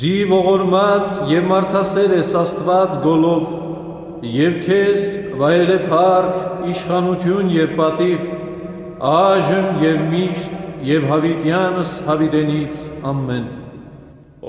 Ջի ողորմած և մարդասեր ես Աստված գոլով, և քեզ վայել է փառք, իշխանություն և պատիվ, այժմ և միշտ և հավիտյանս հավիտենից ամեն։